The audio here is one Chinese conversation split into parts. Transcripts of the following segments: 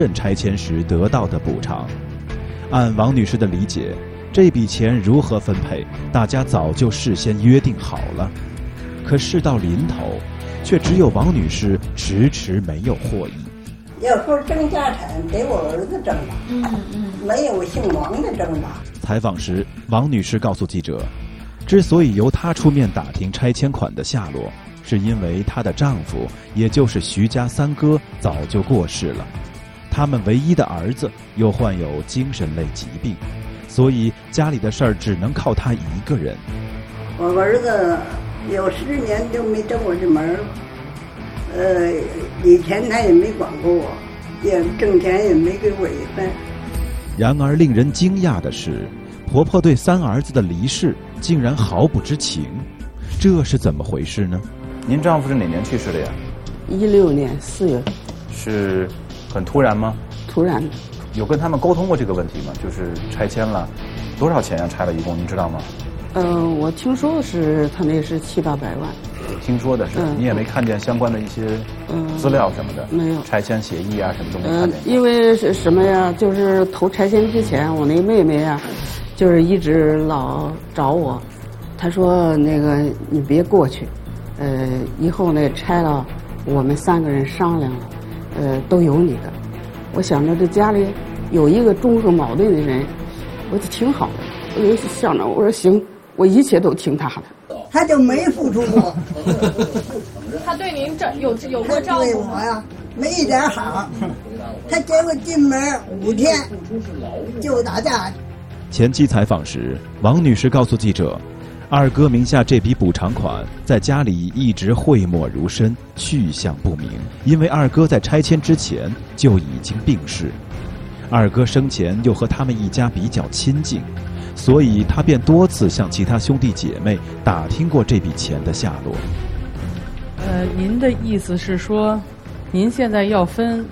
任拆迁时得到的补偿。按王女士的理解，这笔钱如何分配，大家早就事先约定好了。可事到临头，却只有王女士迟迟没有获益。 要说争家产，得我儿子争吧，没有姓王的争吧。 采访时，王女士告诉记者，之所以由她出面打听拆迁款的下落，是因为她的丈夫，也就是徐家三哥早就过世了，他们唯一的儿子又患有精神类疾病，所以家里的事儿只能靠他一个人。 我儿子有10年都没登我这门，以前他也没管过我，也挣钱也没给我一分。 然而令人惊讶的是，婆婆对3儿子的离世竟然毫不知情，这是怎么回事呢？ 您丈夫是哪年去世的呀 ？16年4月。 是很突然吗？ 突然。 有跟他们沟通过这个问题吗？就是拆迁了，多少钱呀？拆了一共您知道吗？ 我听说是他那是700-800万。 听说的是，你也没看见相关的一些资料什么的？ 没有。 拆迁协议啊什么都没看见。 因为是什么呀？就是投拆迁之前，我那妹妹啊，就是一直老找我，她说那个你别过去，以后那拆了，我们3个人商量了，都有你的。我想着这家里有一个综合矛盾的人，我就挺好的。我就想着，我说行，我一切都听他的。 他就没付出过。 他对您有过照顾吗？ 对我呀，没一点好。他给我进门5天就打架。 前期采访时，王女士告诉记者，二哥名下这笔补偿款在家里一直讳莫如深，去向不明。因为二哥在拆迁之前就已经病逝，二哥生前又和他们一家比较亲近，所以他便多次向其他兄弟姐妹打听过这笔钱的下落。 您的意思是说，您现在要分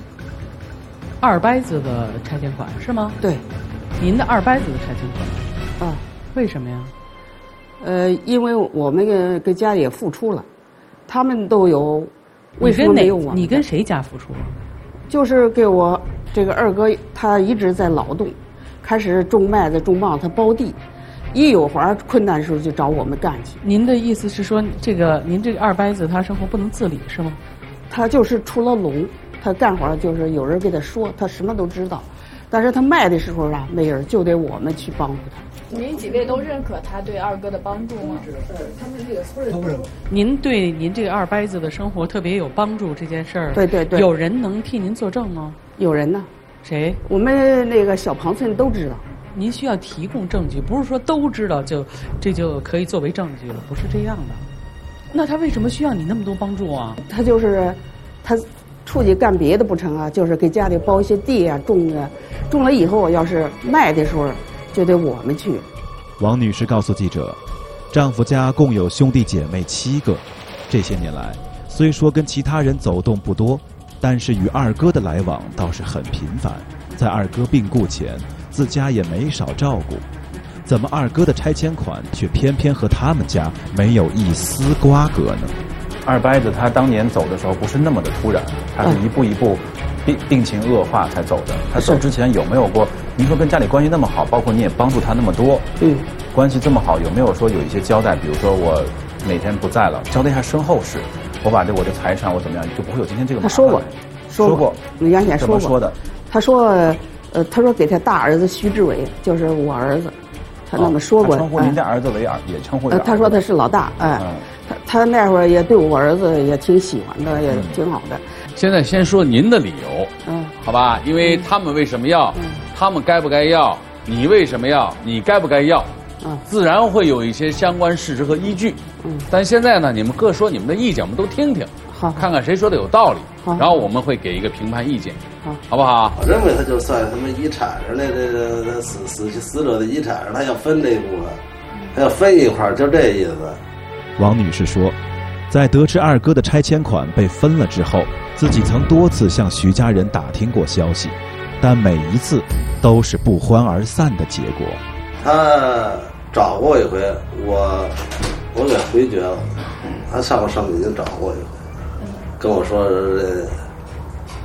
2伯子的拆迁款是吗？ 对， 您的2伯子的拆迁款。 啊， 为什么呀？ 因为我们给家里也付出了，他们都有，为什么没有我？ 你跟谁家付出了？ 就是给我这个二哥，他一直在劳动，开始种麦子、种棒，他包地，一有活困难的时候就找我们干去。 您的意思是说，您这个2伯子他生活不能自理是吗？ 他就是出了笼，他干活就是有人给他说，他什么都知道，但是他卖的时候啊，没人，就得我们去帮助他。 您几位都认可他对二哥的帮助吗？ 您对您这个2伯子的生活特别有帮助这件事儿， 对对对， 有人能替您作证吗？ 有人呢。 谁？ 我们那个小庞村都知道。 您需要提供证据，不是说都知道这就可以作为证据了，不是这样的。那他为什么需要你那么多帮助啊？ 他出去干别的不成啊，就是给家里包一些地啊，种了以后要是卖的时候就得我们去。 王女士告诉记者，丈夫家共有兄弟姐妹7个，这些年来虽说跟其他人走动不多，但是与二哥的来往倒是很频繁。在二哥病故前，自家也没少照顾，怎么二哥的拆迁款却偏偏和他们家没有一丝瓜葛呢？ 二伯子他当年走的时候不是那么的突然，他是一步一步病情恶化才走的。他走之前有没有过？您说跟家里关系那么好，包括你也帮助他那么多，关系这么好，有没有说有一些交代？比如说我哪天不在了，交代一下身后事，我把我的财产我怎么样，就不会有今天这个麻烦。 他说过，原先说过。怎么说的？ 他说给他大儿子徐志伟，就是我儿子，他那么说过。 他称呼您家儿子为也称呼。 他说他是老大，他那会儿也对我儿子也挺喜欢的，也挺好的。 现在先说您的理由，好吧？因为他们为什么要，他们该不该要，你为什么要，你该不该要，自然会有一些相关事实和依据。但现在呢，你们各说你们的意见，我们都听听，看看谁说的有道理，然后我们会给一个评判意见，好不好？ 我认为他就算他们遗产上的这死者的遗产上，他要分这一部分，他要分一块，就这意思。 王女士说，在得知二哥的拆迁款被分了之后，自己曾多次向徐家人打听过消息，但每一次都是不欢而散的结果。 他找过一回，我给回绝了。他上过上北京找过一回，跟我说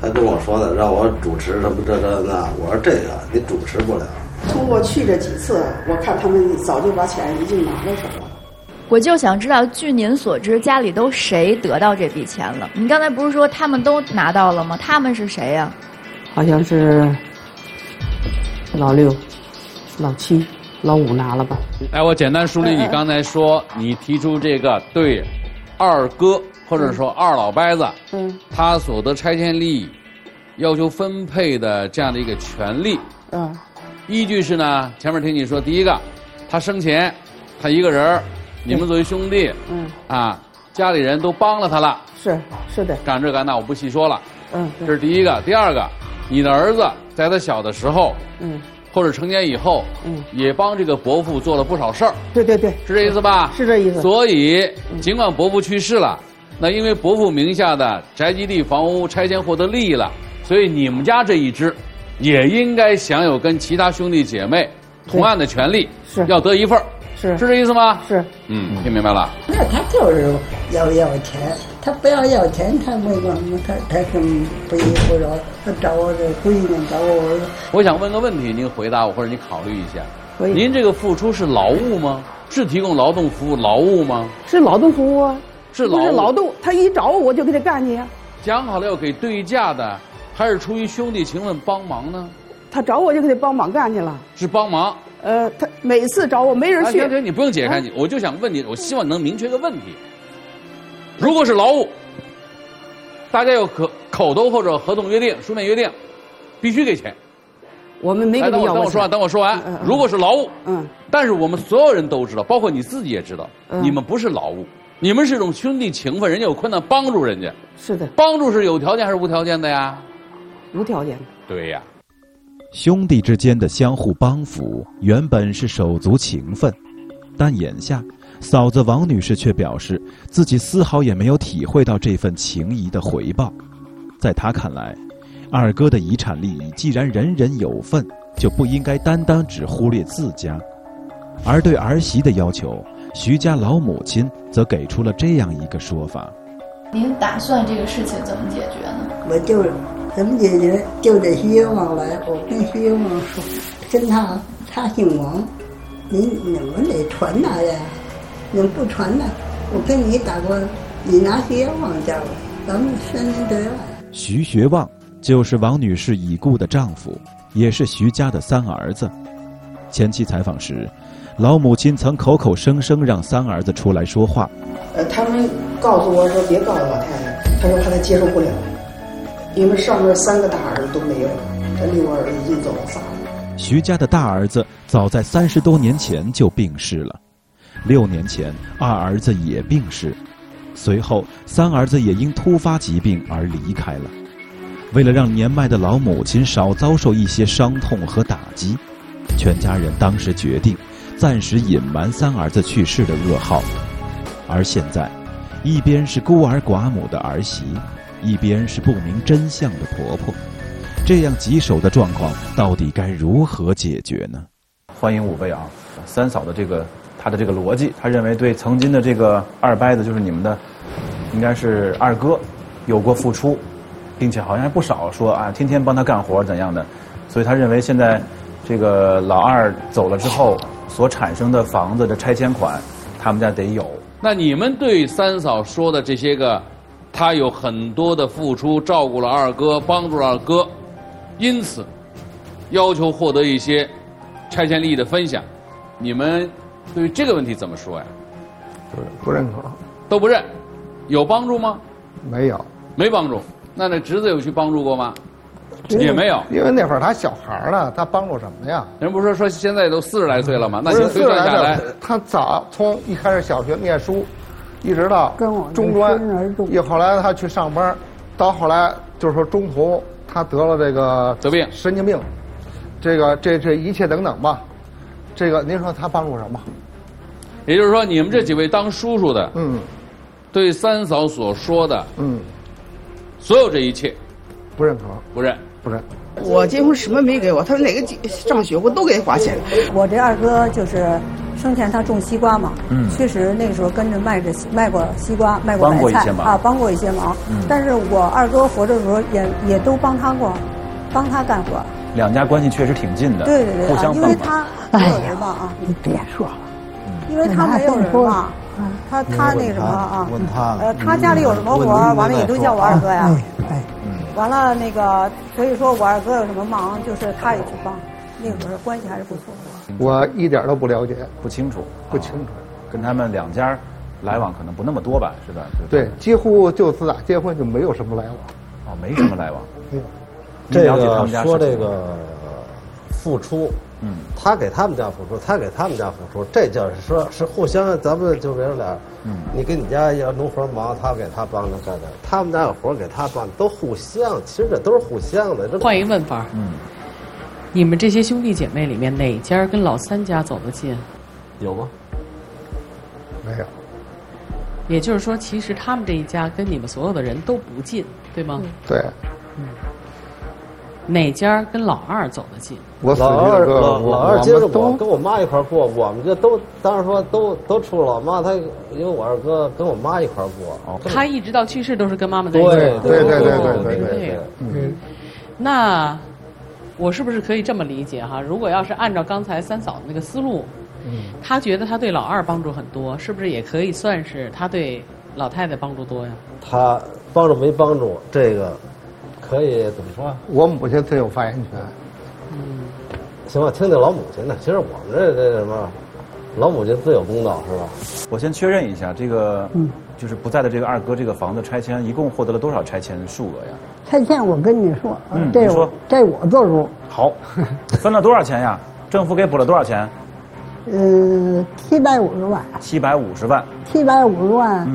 还跟我说呢，让我主持什么这那，我说这个你主持不了。 通过去这几次，我看他们早就把钱已经拿到手了。 我就想知道，据您所知，家里都谁得到这笔钱了？你刚才不是说他们都拿到了吗？他们是谁呀？ 好像是老六、老七、老五拿了吧？ 哎，我简单梳理你刚才说，你提出这个对二哥或者说二老伯子，他所得拆迁利益要求分配的这样的一个权利，依据是呢，前面听你说，第一个，他生前他一个人，你们作为兄弟，家里人都帮了他了， 是的， 干这干那我不细说了，这是第一个。第二个，你的儿子在他小的时候，或者成年以后，也帮这个伯父做了不少事儿， 对， 是这意思吧？ 是这意思。 所以，尽管伯父去世了，那因为伯父名下的宅基地房屋拆迁获得利益了，所以你们家这一支也应该享有跟其他兄弟姐妹同样的权利，要得一份，是这意思吗？ 是， 听明白了。 那他就是要钱，他不要钱，他为什么他是不依不饶，他找我这闺女找我。 我想问个问题，您回答我，或者你考虑一下。您这个付出是劳务吗？是提供劳动服务劳务吗？ 是劳动服务啊， 是劳动。他一找我就给他干去呀。 讲好了要给对价的。还是出于兄弟情分帮忙呢？ 他找我就给他帮忙干去了。 是帮忙。 他每次找我没人去。 行，你不用解开，我就想问你，我希望能明确个问题。如果是劳务，大家有口头或者合同约定、书面约定，必须给钱。 我们没给你要过钱。 等我说完。如果是劳务，但是我们所有人都知道，包括你自己也知道，你们不是劳务。你们是一种兄弟情分，人家有困难帮助人家。 是的。 帮助是有条件还是无条件的呀？ 无条件。 对呀。 兄弟之间的相互帮扶原本是手足情分，但眼下嫂子王女士却表示自己丝毫也没有体会到这份情谊的回报。在她看来，二哥的遗产利益既然人人有份，就不应该单单只忽略自家。而对儿媳的要求，徐家老母亲则给出了这样一个说法： 您打算这个事情怎么解决呢？ 我就怎么解决？就这徐王来，我跟徐王说，跟他姓王，你们得传达呀，你不传达，我跟你打过，你拿徐王家了，咱们3年对外。 徐学旺就是王女士已故的丈夫，也是徐家的3儿子。前期采访时，老母亲曾口口声声让3儿子出来说话。 他们告诉我说别告诉老太太，他说他接受不了，因为上面3个大儿子都没有了，他6个儿子已经走了3了。 徐家的大儿子早在30多年前就病逝了，6年前2儿子也病逝，随后3儿子也因突发疾病而离开了。为了让年迈的老母亲少遭受一些伤痛和打击，全家人当时决定暂时隐瞒3儿子去世的噩耗。而现在，一边是孤儿寡母的儿媳，一边是不明真相的婆婆，这样棘手的状况到底该如何解决呢？ 欢迎5位啊！3嫂的他的这个逻辑，他认为对曾经的这个二伯子，就是你们的，应该是二哥，有过付出，并且好像还不少，说啊天天帮他干活怎样的，所以他认为现在这个老二走了之后所产生的房子的拆迁款，他们家得有。 那你们对3嫂说的这些个，他有很多的付出，照顾了二哥，帮助了二哥，因此要求获得一些拆迁利益的分享，你们对于这个问题怎么说呀？ 不认可。 都不认。有帮助吗？ 没有。 没帮助。那侄子有去帮助过吗？也没有。 因为那会儿他小孩呢，他帮助什么呀？ 人不是说现在都40来岁了吗？那你推算下来， 他早从一开始小学念书，一直到中专，后来他去上班，到后来就是说中途他得了这个得病， 神经病，这一切等等吧，这个您说他帮助什么？ 也就是说，你们这几位当叔叔的，对3嫂所说的，所有这一切， 不认可， 不认。 我结婚什么没给我，他说哪个上学我都给他花钱。 我这二哥就是生前他种西瓜嘛，确实那个时候跟着卖过西瓜，卖过白菜啊， 帮过一些忙。但是我二哥活着的时候也都帮他干活。 两家关系确实挺近的， 对， 互相因为他没有人嘛啊， 你别说了， 因为他没有人嘛。他那个什么啊？ 问他他家里有什么活，完了也都叫我二哥呀。完了那个，所以说我二哥有什么忙，就是他也去帮。那会儿关系还是不错的。 我一点都不了解， 不清楚， 跟他们两家来往可能不那么多吧，是吧？ 对，几乎就自打结婚就没有什么来往。 哦，没什么来往。 这个说这个付出。他给他们家付出，他给他们家付出，这就是说是互相，咱们就别说俩，你给你家要农活忙，他给他帮着干的，他们家有活给他帮，都互相，其实这都是互相的。 换一个问法，你们这些兄弟姐妹里面哪家跟老三家走得近？ 有吗？ 没有。 也就是说，其实他们这一家跟你们所有的人都不近，对吗？ 对。 哪家跟老二走得近？ 老二接着我跟我妈一块过，我们就都当时说都出了老妈，他因为我二哥跟我妈一块过。 他一直到去世都是跟妈妈在一块。 对。 那我是不是可以这么理解哈？如果要是按照刚才三嫂的那个思路，他觉得他对老二帮助很多，是不是也可以算是他对老太太帮助多呀？ 他帮助没帮助这个？可以怎么说？ 我母亲最有发言权。 行吧，听听老母亲的。其实我们这什么，老母亲自有公道，是吧？ 我先确认一下，这个就是不在的这个二哥这个房子拆迁，一共获得了多少拆迁数额呀？ 拆迁我跟你说，这我做主。 好，分了多少钱呀？政府给补了多少钱 ？750万。 750万。 750万。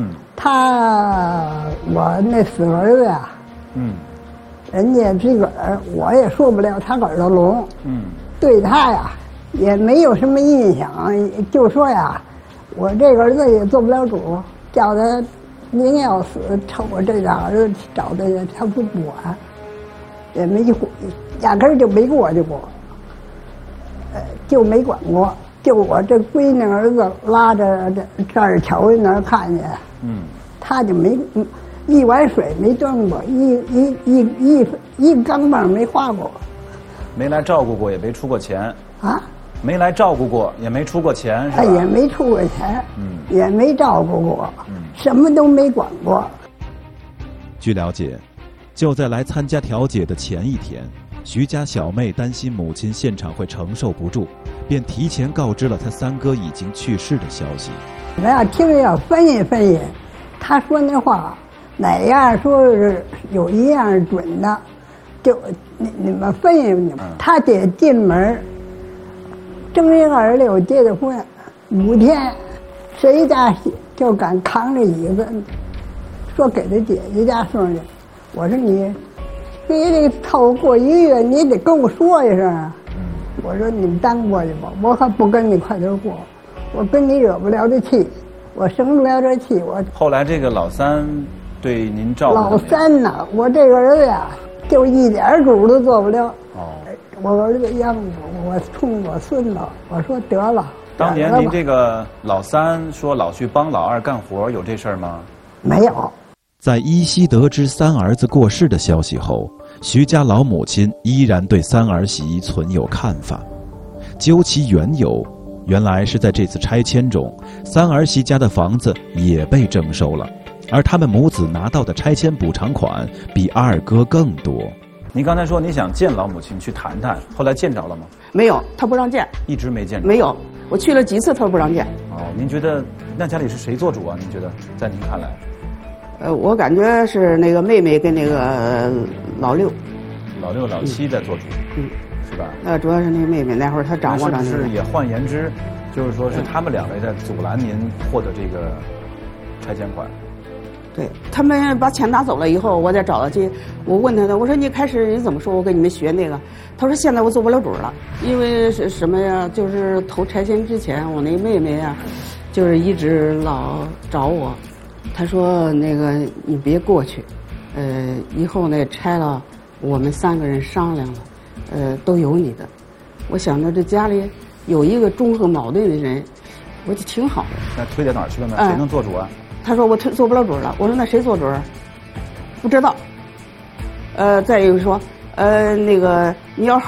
我那死儿子呀。人家自个儿我也说不了他个儿的聋，对他呀也没有什么印象，就说呀，我这个儿子也做不了主，叫他您要死，瞅我这俩儿子找的他不管，也没压根儿就没过去过，就没管过，就我这闺女儿子拉着这儿瞧那儿看见，他就没。一碗水没端过，一钢镚没花过， 没来照顾过，也没出过钱啊？ 没来照顾过，也没出过钱，是吧？ 也没出过钱，也没照顾过，什么都没管过。 据了解，就在来参加调解的前一天，徐家小妹担心母亲现场会承受不住，便提前告知了她三哥已经去世的消息。 我要听着要分析分析，他说那话。哪样说是有一样准的，就你们分析，他得进门，正月26结的婚，5天，谁家就敢扛着椅子，说给他姐姐家送去。我说你得凑过1个月，你得跟我说一声。我说你们单过去吧，我可不跟你块头过，我跟你惹不了这气，我生不了这气。我后来这个老三。对您照顾老三呢，我这个儿子呀，就一点主都做不了。我儿子养我冲我孙子，我说得了。 当年您这个老三说老去帮老二干活，有这事儿吗？ 没有。 在依稀得知三儿子过世的消息后，徐家老母亲依然对三儿媳存有看法。究其缘由，原来是在这次拆迁中，三儿媳家的房子也被征收了。而他们母子拿到的拆迁补偿款比二哥更多。 您刚才说你想见老母亲去谈谈，后来见着了吗？ 没有，他不让见。 一直没见着。 没有，我去了几次，他都不让见。 您觉得那家里是谁做主啊？您觉得，在您看来？ 我感觉是那个妹妹跟那个老六、 老七在做主，是吧？ 主要是那个妹妹那会儿她掌握着。 是不是也换言之，就是说是他们两位在阻拦您获得这个拆迁款？ 对，他们把钱拿走了以后，我再找他去。我问他，我说你开始你怎么说？我给你们学那个。他说现在我做不了主了，因为是什么呀？就是投拆迁之前，我那妹妹呀，就是一直老找我。他说那个你别过去，以后呢拆了，我们3个人商量了，都有你的。我想着这家里有一个中和矛盾的人， 我就挺好。 那推到哪儿去了呢？谁能做主啊？ 他说我做不了主了。我说那谁做主？不知道。再有说，那个你要